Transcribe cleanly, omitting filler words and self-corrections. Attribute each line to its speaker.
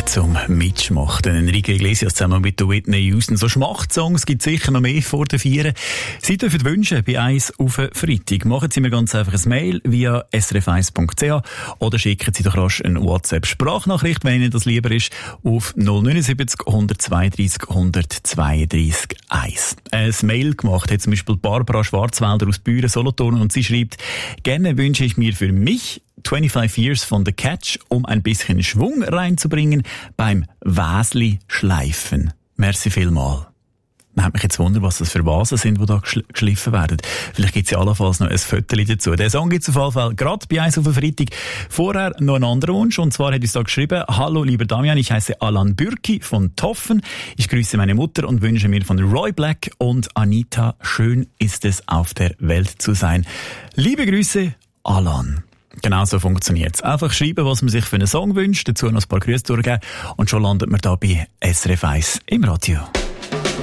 Speaker 1: zum Mitschmachten. Enrique Iglesias zusammen mit Whitney Houston. So Schmachtsongs gibt es sicher noch mehr vor den Vieren. Sie dürfen wünschen bei 1 auf Freitag. Machen Sie mir ganz einfach ein Mail via srf1.ch oder schicken Sie doch rasch eine WhatsApp-Sprachnachricht, wenn Ihnen das lieber ist, auf 079 132 132 1. Ein Mail gemacht hat zum Beispiel Barbara Schwarzwälder aus Büren, Solothurn, und sie schreibt: Gerne wünsche ich mir für mich 25 Years von The Catch, um ein bisschen Schwung reinzubringen beim Wäsli-Schleifen. Merci vielmal. Man hat mich jetzt wundert, was das für Vasen sind, die da geschliffen werden. Vielleicht gibt es ja allenfalls noch ein Viertel dazu. Der Song gibt es auf jeden Fall gerade bei 1 auf Freitag. Vorher noch ein anderer Wunsch, und zwar hat uns da geschrieben: Hallo lieber Damian, ich heiße Alan Bürki von Toffen. Ich grüße meine Mutter und wünsche mir von Roy Black und Anita: Schön ist es, auf der Welt zu sein. Liebe Grüße, Alan. Genau so funktioniert's. Einfach schreiben, was man sich für einen Song wünscht, dazu noch ein paar Grüße durchgeben und schon landet man da bei SRF 1 im Radio.